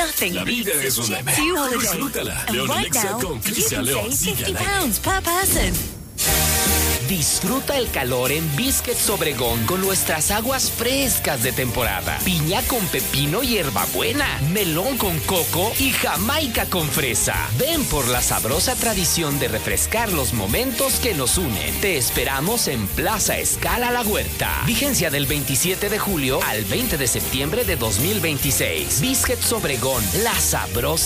Nothing La vida beats es un Jet meme. 2 holiday. Disfrútala. And León right Alexa now, con you Cristian can León. save Sigue al £50 per person. Disfruta el calor en Biscuits Obregón con nuestras aguas frescas de temporada. Piña con pepino y hierbabuena, melón con coco y jamaica con fresa. Ven por la sabrosa tradición de refrescar los momentos que nos unen. Te esperamos en Plaza Escala La Huerta. Vigencia del 27 de julio al 20 de septiembre de 2026. Biscuits Obregón, la sabrosa